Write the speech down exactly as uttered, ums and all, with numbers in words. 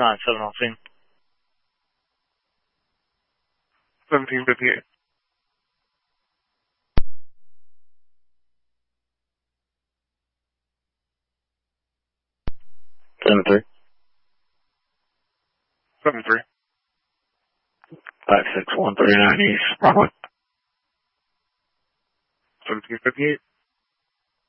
nine seven on scene. seventeen fifty-eight. Seven three. Seven three. Five six one three nine East. Broadway. seventeen fifty-eight.